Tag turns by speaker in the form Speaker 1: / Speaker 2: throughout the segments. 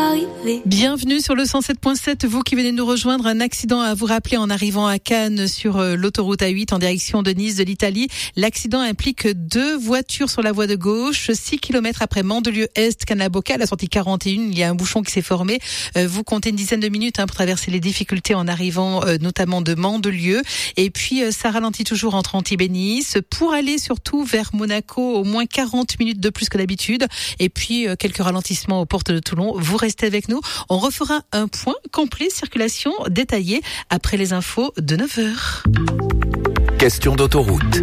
Speaker 1: arriver.
Speaker 2: Bienvenue sur le 107.7, vous qui venez de nous rejoindre. Un accident à vous rappeler en arrivant à Cannes sur l'autoroute A8 en direction de Nice de l'Italie. L'accident implique 2 voitures sur la voie de gauche. 6 km après Mandelieu-Est, Cannes-la-Boca, à la sortie 41, il y a un bouchon qui s'est formé. Vous comptez une dizaine de minutes pour traverser les difficultés en arrivant notamment de Mandelieu. Et puis ça ralentit toujours entre Antibes et Nice. Pour aller surtout vers Monaco, au moins 40 minutes de plus que d'habitude. Et puis quelques ralentissements aux portes de Toulon. Vous restez avec nous. On refera un point complet circulation détaillée après les infos de 9h.
Speaker 3: Question d'autoroute.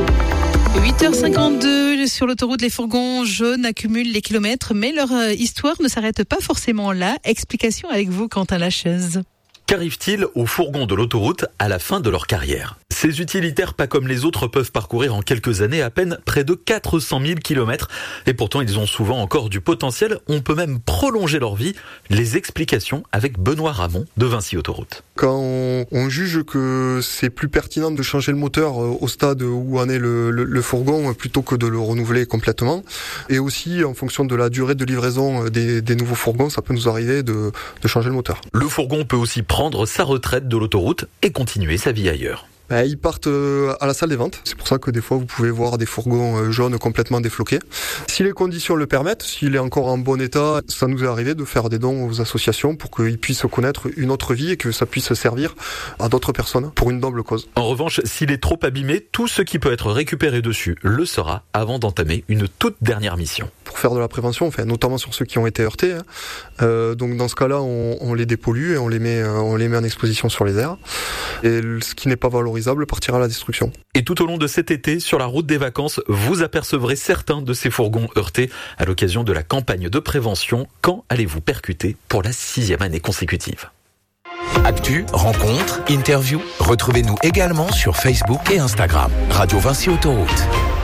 Speaker 2: 8h52 sur l'autoroute, les fourgons jaunes accumulent les kilomètres, mais leur histoire ne s'arrête pas forcément là. Explication avec vous, Quentin Lachaise.
Speaker 4: Qu'arrive-t-il aux fourgons de l'autoroute à la fin de leur carrière ? Ces utilitaires, pas comme les autres, peuvent parcourir en quelques années à peine près de 400 000 km. Et pourtant, ils ont souvent encore du potentiel. On peut même prolonger leur vie. Les explications avec Benoît Ramon de Vinci Autoroute.
Speaker 5: Quand on juge que c'est plus pertinent de changer le moteur au stade où en est le fourgon plutôt que de le renouveler complètement. Et aussi, en fonction de la durée de livraison des nouveaux fourgons, ça peut nous arriver de changer le moteur.
Speaker 4: Le fourgon peut aussi prendre sa retraite de l'autoroute et continuer sa vie ailleurs.
Speaker 5: Ils partent à la salle des ventes. C'est pour ça que des fois vous pouvez voir des fourgons jaunes complètement défloqués. Si les conditions le permettent, s'il est encore en bon état, ça nous est arrivé de faire des dons aux associations pour qu'ils puissent connaître une autre vie et que ça puisse servir à d'autres personnes pour une noble cause.
Speaker 4: En revanche, s'il est trop abîmé, tout ce qui peut être récupéré dessus le sera avant d'entamer une toute dernière mission.
Speaker 5: Pour faire de la prévention, notamment sur ceux qui ont été heurtés. Donc dans ce cas-là, on les dépollue et on les met en exposition sur les airs. Et ce qui n'est pas valorisable partira à la destruction.
Speaker 4: Et tout au long de cet été, sur la route des vacances, vous apercevrez certains de ces fourgons heurtés à l'occasion de la campagne de prévention. Quand allez-vous percuter pour la 6e année consécutive ?
Speaker 3: Actu, rencontres, interviews, retrouvez-nous également sur Facebook et Instagram. Radio Vinci Autoroute.